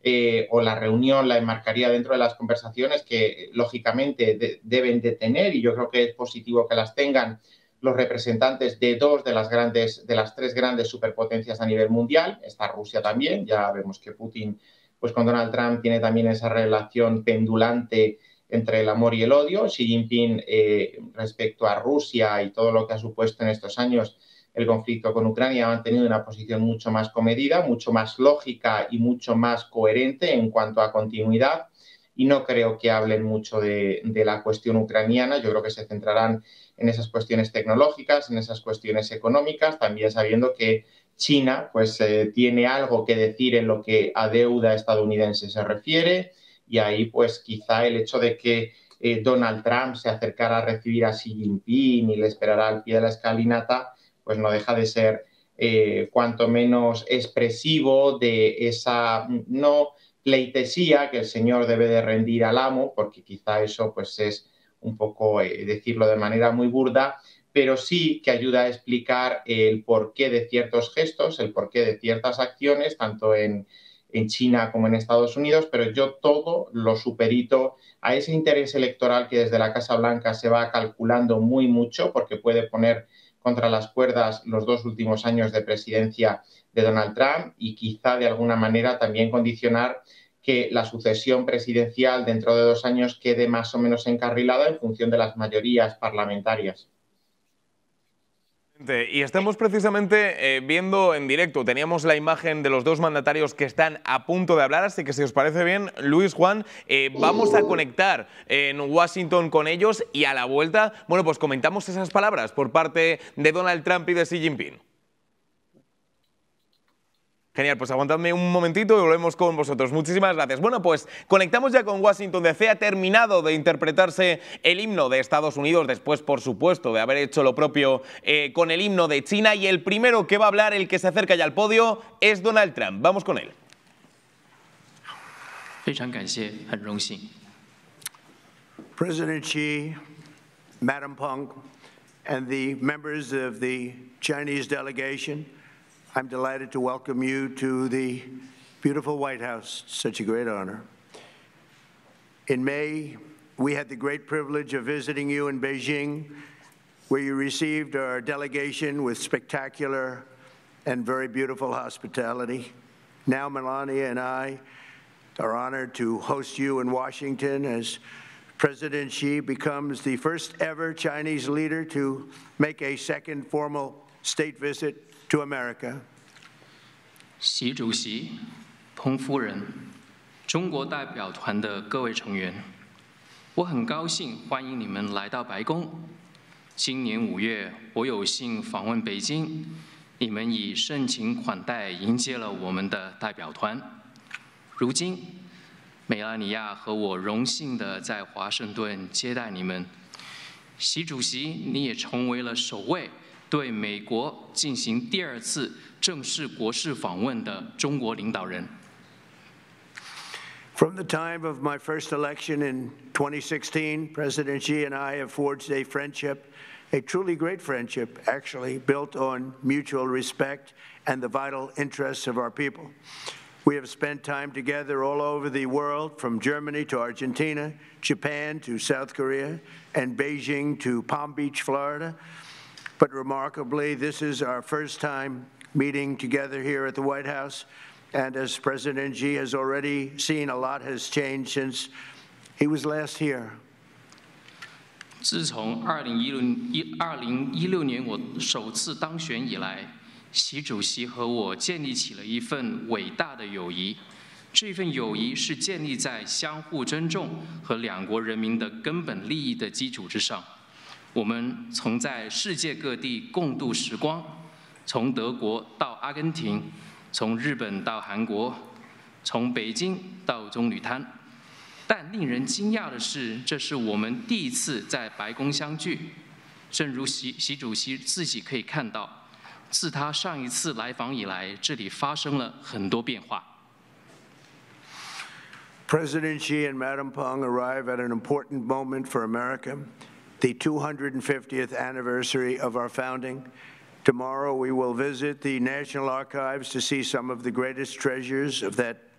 o la reunión la enmarcaría dentro de las conversaciones que, lógicamente, deben de tener, y yo creo que es positivo que las tengan los representantes de dos de las tres grandes superpotencias a nivel mundial. Está Rusia también, ya vemos que Putin, pues con Donald Trump tiene también esa relación pendulante entre el amor y el odio. Xi Jinping, respecto a Rusia y todo lo que ha supuesto en estos años el conflicto con Ucrania, ha mantenido una posición mucho más comedida, mucho más lógica y mucho más coherente en cuanto a continuidad, y no creo que hablen mucho de la cuestión ucraniana. Yo creo que se centrarán en esas cuestiones tecnológicas, en esas cuestiones económicas, también sabiendo que China pues, tiene algo que decir en lo que a deuda estadounidense se refiere, y ahí pues quizá el hecho de que Donald Trump se acercara a recibir a Xi Jinping y le esperará al pie de la escalinata, pues no deja de ser cuanto menos expresivo de esa no pleitesía que el señor debe de rendir al amo, porque quizá eso pues es un poco decirlo de manera muy burda, pero sí que ayuda a explicar el porqué de ciertos gestos, el porqué de ciertas acciones, tanto en China como en Estados Unidos, pero yo todo lo superito a ese interés electoral que desde la Casa Blanca se va calculando muy mucho, porque puede poner contra las cuerdas los 2 últimos años de presidencia de Donald Trump, y quizá de alguna manera también condicionar que la sucesión presidencial dentro de 2 años quede más o menos encarrilada en función de las mayorías parlamentarias. Y estamos precisamente viendo en directo, teníamos la imagen de los dos mandatarios que están a punto de hablar, así que si os parece bien, Luis, Juan, vamos a conectar en Washington con ellos, y a la vuelta, bueno, pues comentamos esas palabras por parte de Donald Trump y de Xi Jinping. Genial, pues aguantadme un momentito y volvemos con vosotros. Muchísimas gracias. Bueno, pues conectamos ya con Washington DC. Ha terminado de interpretarse el himno de Estados Unidos, después, por supuesto, de haber hecho lo propio con el himno de China. Y el primero que va a hablar, el que se acerca ya al podio, es Donald Trump. Vamos con él. President Xi, Madam Peng, and the members of the Chinese delegation, I'm delighted to welcome you to the beautiful White House. Such a great honor. In May, we had the great privilege of visiting you in Beijing, where you received our delegation with spectacular and very beautiful hospitality. Now Melania and I are honored to host you in Washington as President Xi becomes the first ever Chinese leader to make a second formal state visit to America. 习主席、彭夫人、中国代表团的各位成员，我很高兴欢迎你们来到白宫。今年5月，我有幸访问北京，你们以盛情款待迎接了我们的代表团。如今，梅拉尼亚和我荣幸地在华盛顿接待你们。习主席，你也成为了首位对美国进行第2次正式国事访问的中国领导人。 From the time of my first election in 2016, President Xi and I have forged a friendship, a truly great friendship, actually, built on mutual respect and the vital interests of our people. We have spent time together all over the world, from Germany to Argentina, Japan to South Korea, and Beijing to Palm Beach, Florida. But remarkably, this is our first time meeting together here at the White House. And as President Xi has already seen, a lot has changed since he was last here. 自从2016年我首次当选以来，习主席和我建立起了一份伟大的友谊。这份友谊是建立在相互尊重和两国人民的根本利益的基础之上。我们曾在世界各地共度时光，从德国到阿根廷，从日本到韩国，从北京到棕榈滩。但令人惊讶的是，这是我们第一次在白宫相聚。正如习主席自己可以看到，自他上一次来访以来，这里发生了很多变化。 President Xi and Madam Peng arrive at an important moment for America, the 250th anniversary of our founding. Tomorrow we will visit the National Archives to see some of the greatest treasures of that